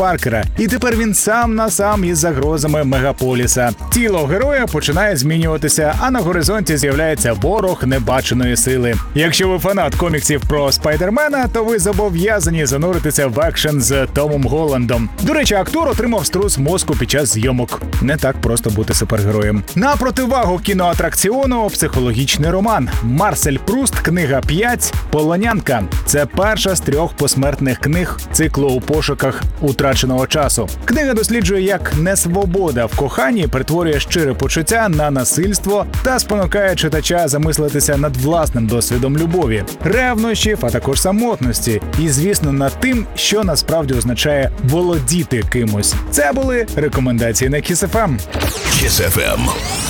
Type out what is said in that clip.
Паркера, і тепер він сам на сам із загрозами мегаполіса. Тіло героя починає змінюватися, а на горизонті з'являється ворог небаченої сили. Якщо ви фанат коміксів про Спайдермена, то ви зобов'язані зануритися в екшен з Томом Голландом. До речі, актор отримав струс мозку під час зйомок. Не так просто бути супергероєм. На противагу кіноатракціону – психологічний роман. Марсель Пруст, книга 5 «Полонянка». Це перша з 3 посмертних книг циклу «У пошуках утраченого часу». Книга досліджує, як несвобода в коханні перетворює щире почуття на насильство та спонукає читача замислитися над власним досвідом любові, ревнощів, а також самотності. І, звісно, над тим, що насправді означає володіти кимось. Це були рекомендації на Kiss FM. Kiss FM.